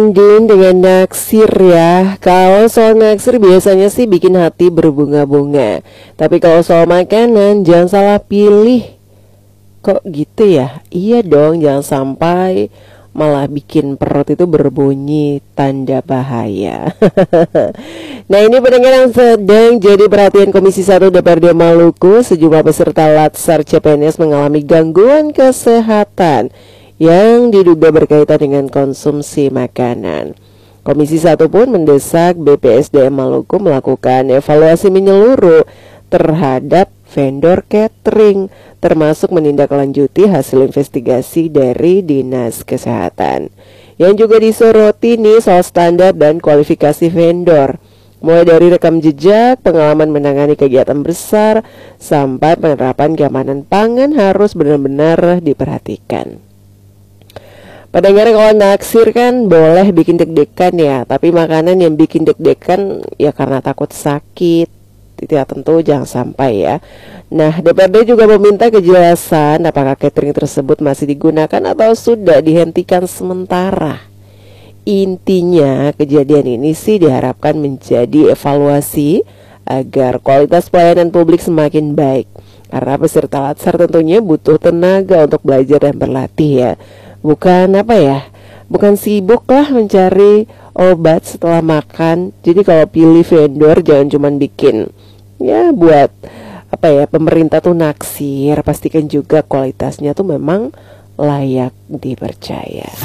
Landing dengan naksir ya. Kalau soal naksir biasanya sih bikin hati berbunga-bunga. Tapi kalau soal makanan jangan salah pilih. Kok gitu ya? Iya dong, jangan sampai malah bikin perut itu berbunyi tanda bahaya. Nah, ini pendengar yang sedang jadi perhatian Komisi 1 DPRD Maluku, sejumlah peserta Latsar CPNS mengalami gangguan kesehatan yang diduga berkaitan dengan konsumsi makanan. Komisi 1 pun mendesak BPSDM Maluku melakukan evaluasi menyeluruh terhadap vendor catering, termasuk menindaklanjuti hasil investigasi dari Dinas Kesehatan. Yang juga disoroti nih soal standar dan kualifikasi vendor, mulai dari rekam jejak, pengalaman menangani kegiatan besar, sampai penerapan keamanan pangan harus benar-benar diperhatikan. Pendengar, kalau naksir kan boleh bikin deg-degan ya, tapi makanan yang bikin deg-degan ya karena takut sakit, itu ya tentu jangan sampai ya. Nah, DPRD juga meminta kejelasan apakah catering tersebut masih digunakan atau sudah dihentikan sementara. Intinya kejadian ini sih diharapkan menjadi evaluasi agar kualitas pelayanan publik semakin baik. Karena peserta Latsar tentunya butuh tenaga untuk belajar dan berlatih ya. Bukan bukan sibuk lah mencari obat setelah makan. Jadi kalau pilih vendor jangan cuma bikin ya buat pemerintah tuh naksir. Pastikan juga kualitasnya tuh memang layak dipercaya.